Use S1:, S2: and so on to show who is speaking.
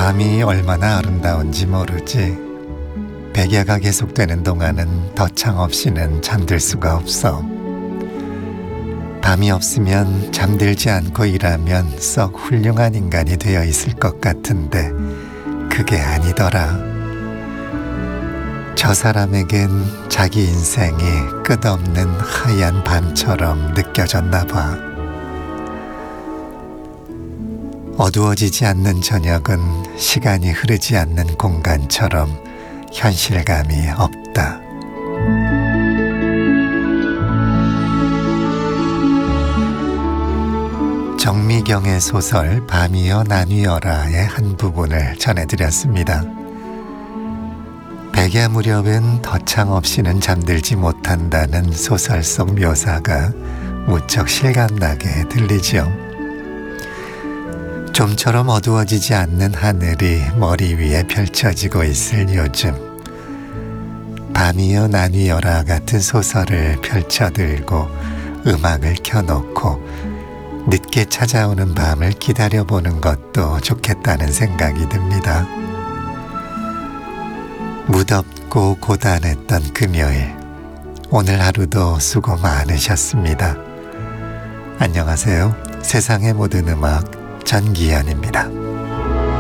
S1: 밤이 얼마나 아름다운지 모르지. 백야가 계속되는 동안은 덧창 없이는 잠들 수가 없어. 밤이 없으면 잠들지 않고 일하면 썩 훌륭한 인간이 되어 있을 것 같은데 그게 아니더라. 저 사람에겐 자기 인생이 끝없는 하얀 밤처럼 느껴졌나 봐. 어두워지지 않는 저녁은 시간이 흐르지 않는 공간처럼 현실감이 없다. 정미경의 소설 밤이여 나뉘어라의 한 부분을 전해드렸습니다. 백야 무렵엔 덧창 없이는 잠들지 못한다는 소설 속 묘사가 무척 실감나게 들리죠. 좀처럼 어두워지지 않는 하늘이 머리 위에 펼쳐지고 있을 요즘, 밤이여 나뉘어라 같은 소설을 펼쳐들고 음악을 켜놓고 늦게 찾아오는 밤을 기다려보는 것도 좋겠다는 생각이 듭니다. 무덥고 고단했던 금요일, 오늘 하루도 수고 많으셨습니다. 안녕하세요. 세상의 모든 음악 전기현입니다.